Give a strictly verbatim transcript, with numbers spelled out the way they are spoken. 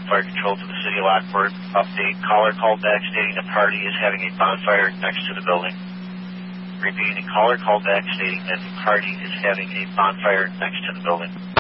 Fire Control to the City of Lockport. Update. Caller called back stating the party is having a bonfire next to the building. Repeating, the caller called back stating that the party is having a bonfire next to the building.